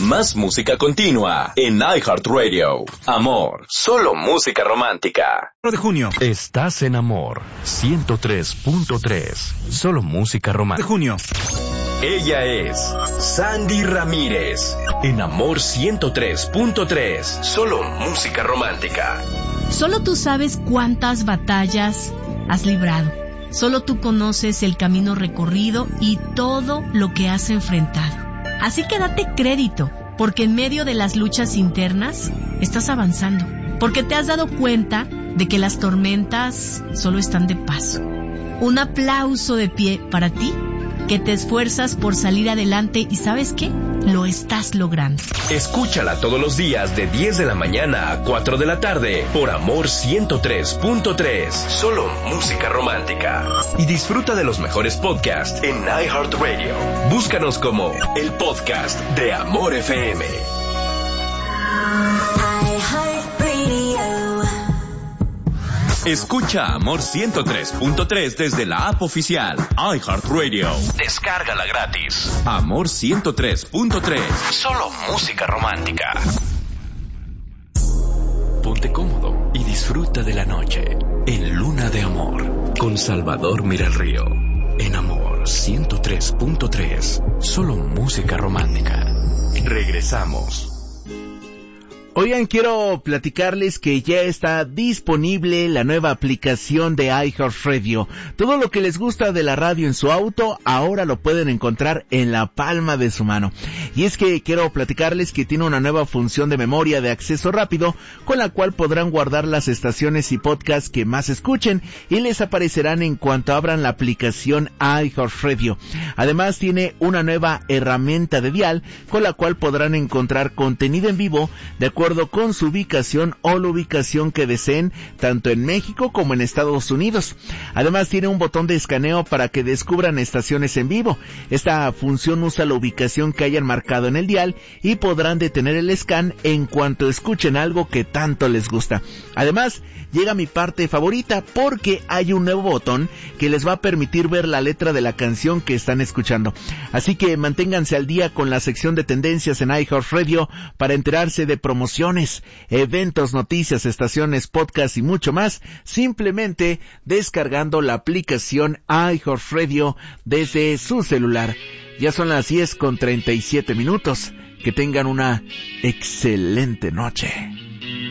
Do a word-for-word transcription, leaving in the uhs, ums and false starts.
Más música continua en iHeartRadio. Amor, solo música romántica. de junio. Estás en Amor ciento tres punto tres. Solo música romántica. de junio. Ella es Sandy Ramírez. En Amor ciento tres punto tres. Solo música romántica. Solo tú sabes cuántas batallas has librado. Solo tú conoces el camino recorrido y todo lo que has enfrentado. Así que date crédito, porque en medio de las luchas internas estás avanzando. Porque te has dado cuenta de que las tormentas solo están de paso. Un aplauso de pie para ti, que te esfuerzas por salir adelante y ¿sabes qué? Lo estás logrando. Escúchala todos los días de diez de la mañana a cuatro de la tarde por Amor ciento tres punto tres. Solo música romántica. Y disfruta de los mejores podcasts en iHeartRadio. Búscanos como el podcast de Amor F M. Escucha Amor ciento tres punto tres desde la app oficial iHeartRadio. Descárgala gratis. Amor ciento tres punto tres. Solo música romántica. Ponte cómodo y disfruta de la noche en Luna de Amor con Salvador Miralrío. En Amor ciento tres punto tres. Solo música romántica. Regresamos. Oigan, quiero platicarles que ya está disponible la nueva aplicación de iHeartRadio. Todo lo que les gusta de la radio en su auto, ahora lo pueden encontrar en la palma de su mano. Y es que quiero platicarles que tiene una nueva función de memoria de acceso rápido, con la cual podrán guardar las estaciones y podcasts que más escuchen, y les aparecerán en cuanto abran la aplicación iHeartRadio. Además, tiene una nueva herramienta de dial, con la cual podrán encontrar contenido en vivo, de acuerdo con su ubicación o la ubicación que deseen, tanto en México como en Estados Unidos. Además, tiene un botón de escaneo para que descubran estaciones en vivo. Esta función usa la ubicación que hayan marcado en el dial y podrán detener el scan en cuanto escuchen algo que tanto les gusta. Además, llega mi parte favorita, porque hay un nuevo botón que les va a permitir ver la letra de la canción que están escuchando. Así que manténganse al día con la sección de tendencias en iHeartRadio para enterarse de promociones, eventos, noticias, estaciones, podcasts y mucho más, simplemente descargando la aplicación iHeartRadio desde su celular. Ya son las diez con treinta y siete minutos. Que tengan una excelente noche.